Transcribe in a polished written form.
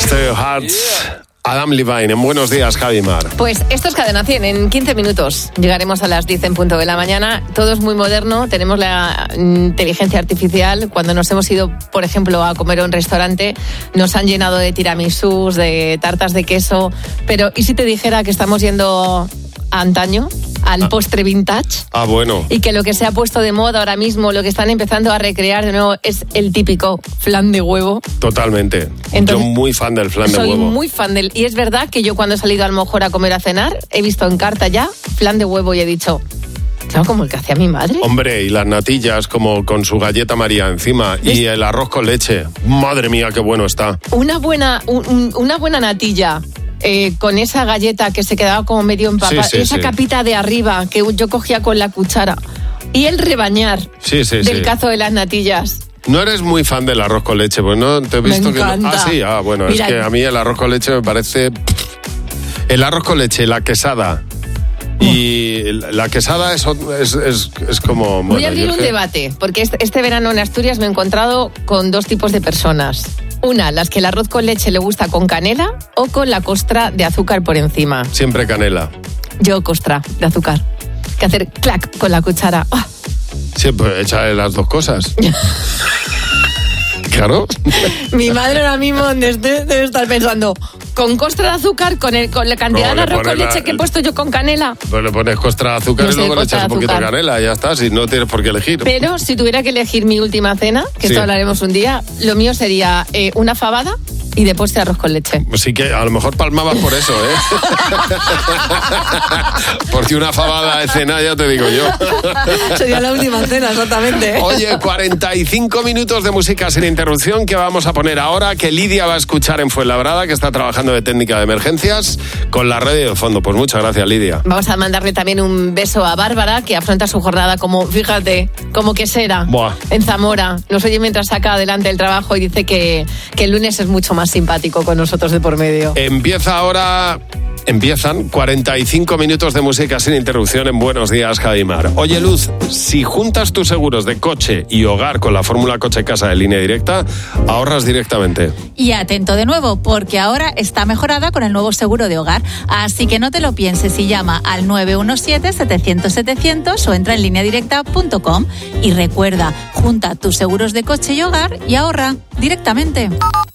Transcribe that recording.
Stay Hearts. Adam Levine, en Buenos Días, Javi Mar. Pues esto es Cadena 100, en 15 minutos llegaremos a las 10 en punto de la mañana. Todo es muy moderno, tenemos la inteligencia artificial. Cuando nos hemos ido, por ejemplo, a comer a un restaurante, nos han llenado de tiramisús, de tartas de queso. Pero, ¿y si te dijera que estamos yendo a antaño, al postre vintage? Ah, bueno. Y que lo que se ha puesto de moda ahora mismo, lo que están empezando a recrear de nuevo, es el típico flan de huevo. Totalmente. Entonces, yo muy fan del flan de huevo. Soy muy fan del... Y es verdad que yo cuando he salido a lo mejor a comer a cenar, he visto en carta ya flan de huevo y he dicho... Claro, como el que hacía mi madre. Hombre, y las natillas como con su galleta María encima. Y el arroz con leche. Madre mía, qué bueno está. Una buena natilla. Con esa galleta que se quedaba como medio empapada, esa capita de arriba que yo cogía con la cuchara y el rebañar del cazo de las natillas. No eres muy fan del arroz con leche, pues no te he visto que no. Ah, sí, bueno, mira, es que a mí el arroz con leche me parece... El arroz con leche, la quesada. Y la quesada es como... Voy a abrir un debate, porque este verano en Asturias me he encontrado con dos tipos de personas. Una, las que el arroz con leche le gusta con canela o con la costra de azúcar por encima. Siempre canela. Yo costra de azúcar. Que hacer clac con la cuchara. ¡Oh! Siempre échale las dos cosas. Claro. Mi madre ahora mismo donde esté debe estar pensando, con costra de azúcar, con la cantidad de arroz con leche que he puesto yo con canela. Pues le pones costra de azúcar y luego le echas un poquito de canela, ya está, si no tienes por qué elegir. Pero si tuviera que elegir mi última cena, que esto hablaremos un día, lo mío sería una fabada y de postre arroz con leche. Sí que a lo mejor palmabas por eso, ¿eh? Porque una fabada de cena, ya te digo yo. Sería la última cena, exactamente. Oye, 45 minutos de música sin interrupción que vamos a poner ahora, que Lidia va a escuchar en Fuenlabrada, que está trabajando de técnica de emergencias, con la radio de fondo. Pues muchas gracias, Lidia. Vamos a mandarle también un beso a Bárbara, que afronta su jornada como, fíjate, como quesera. Buah. En Zamora. Nos oye mientras saca adelante el trabajo y dice que el lunes es mucho más simpático con nosotros de por medio. Empiezan 45 minutos de música sin interrupción en Buenos Días, Javi Mar. Oye, Luz, si juntas tus seguros de coche y hogar con la fórmula coche-casa de Línea Directa, ahorras directamente. Y atento de nuevo, porque ahora está mejorada con el nuevo seguro de hogar. Así que no te lo pienses y llama al 917-700-700 o entra en lineadirecta.com. Y recuerda, junta tus seguros de coche y hogar y ahorra directamente.